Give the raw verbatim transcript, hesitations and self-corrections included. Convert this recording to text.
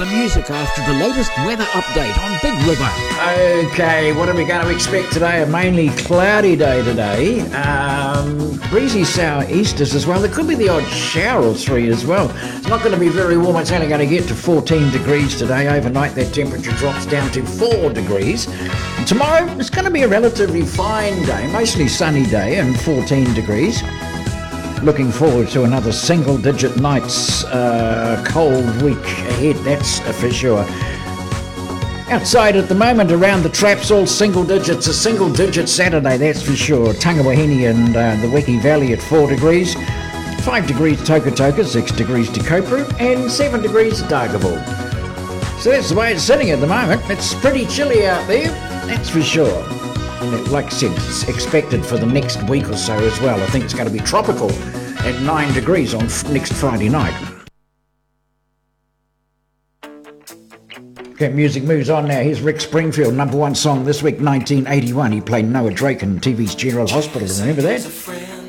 The music after the latest weather update on Big River. Okay, what are we going to expect today? A mainly cloudy day today. Um, breezy southeasters as well. There could be the odd shower or three as well. It's not going to be very warm. It's only going to get to fourteen degrees today. Overnight, that temperature drops down to four degrees. And tomorrow, it's going to be a relatively fine day, mostly sunny day and fourteen degrees. Looking forward to another single-digit nights uh, cold week ahead, that's for sure. Outside at the moment, around the traps, all single digits. A single-digit Saturday, that's for sure. Tangawahine and uh, the Wiki Valley at four degrees, five degrees Toka Toka, six degrees Te Kopu, and seven degrees at Dargaville. So that's the way it's sitting at the moment. It's pretty chilly out there, that's for sure. Like I said, it's expected for the next week or so as well. I think it's going to be tropical at nine degrees on f- next Friday night. Okay, music moves on now. Here's Rick Springfield, number one song this week, nineteen eighty-one. He played Noah Drake in T V's General Hospital. Remember that?